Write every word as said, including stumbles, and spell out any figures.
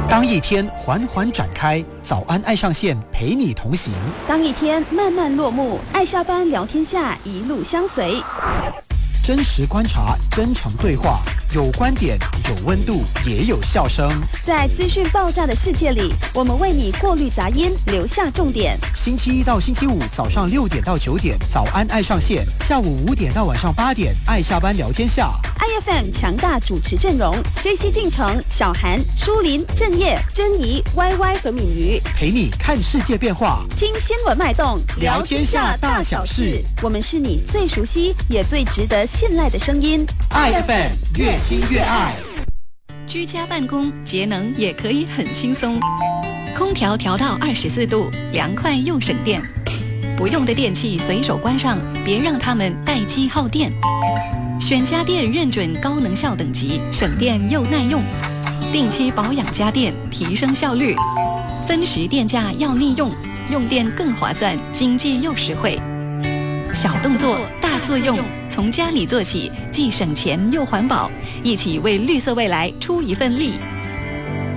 当一天缓缓展开，早安爱上线陪你同行； 当一天慢慢落幕，爱下班聊天下一路相随。 真实观察，真诚对话，有观点，有温度，也有笑声。 在资讯爆炸的世界里，我们为你过滤杂音，留下重点。 星期一到星期五早上六点到九点，早安爱上线；下午五点到晚上八点，爱下班聊天下。 I F M 强大主持阵容 ：J C 进城、小韩、舒林、郑业、珍怡、Y Y 和敏瑜， 陪你看世界变化， 听新闻脉动， 聊天下大小事。 我们是你最熟悉也最值得信赖的声音。 I F M 越听越爱。 居家办公节能也可以很轻松，空调调到二十四度，凉快又省电。不用的电器随手关上，别让它们待机耗电。选家电认准高能效等级，省电又耐用。定期保养家电，提升效率。分时电价要利用，用电更划算，经济又实惠。小动作大作用，从家里做起，既省钱又环保，一起为绿色未来出一份力。